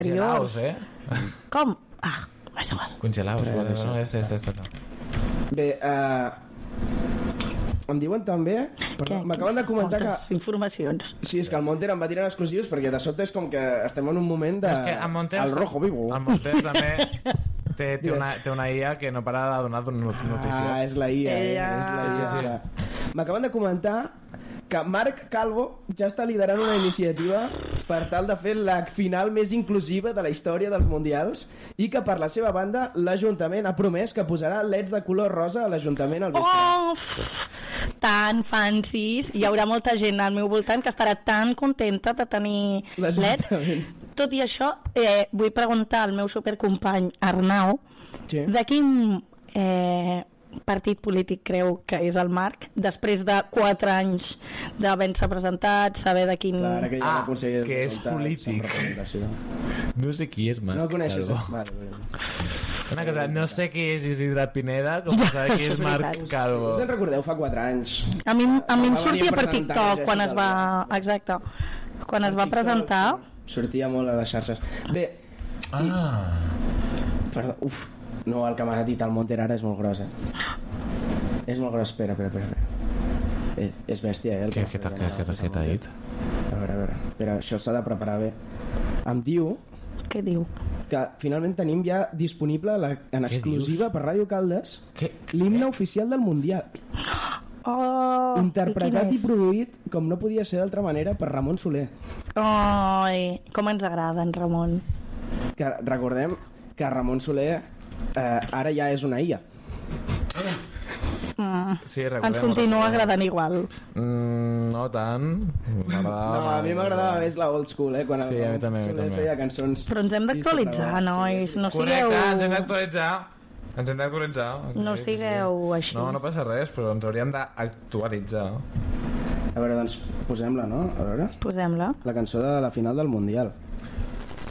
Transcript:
Congelaos, Com? És igual. Congelaos, Bé, em diuen també... M'acaben de comentar que... informacions. Sí, és que el Monter em va tirar en exclusius perquè de sobte és com que estem en un moment de... És que el Monter... El rojo vivo. El Monter també té una IA que no para de donar notícies. És la IA. Sí. M'acaben de comentar que Marc Calvo ja està liderant una iniciativa per tal de fer la final més inclusiva de la història dels mundials i que per la seva banda l'Ajuntament ha promès que posarà leds de color rosa a l'Ajuntament al vespre. Tan fancies. Hi haurà molta gent al meu voltant que estarà tan contenta de tenir leds. Tot i això, vull preguntar al meu supercompany Arnau de quin partit polític creu que és el Marc després de 4 anys d'haver-se presentat, saber de quin... que és polític. No sé qui és Marc. No el coneixes? Una cosa, no sé qui és Isidre Pineda, com saber qui és Marc Calvo. Us en recordeu fa 4 anys? A mi em sortia per TikTok quan es va... Exacte. Quan es va presentar... Sortia molt a les xarxes. Bé... Perdó, no, el que m'ha dit el Monter ara és molt gros, És molt gros, espera. És bèstia, Què t'ha dit? A veure, espera, això s'ha de preparar bé. Em diu... Què diu? Que finalment tenim ja disponible en exclusiva per Ràdio Caldes l'himne oficial del Mundial. Interpretat i produït, com no podia ser d'altra manera, per Ramon Soler. Com ens agrada en Ramon. Que recordem que Ramon Soler ara ja és una IA. Sí, ens continua agradant igual. No tant. No, a mi m'agradava més la old school, quan sí, a mi també. feia cançons. Però ens hem d'actualitzar, nois. No sigueu... Correcte, ens hem d'actualitzar. No sigueu així. No passa res, però ens hauríem d'actualitzar. A veure, doncs posem-la, no? A veure. Posem-la. La cançó de la final del Mundial.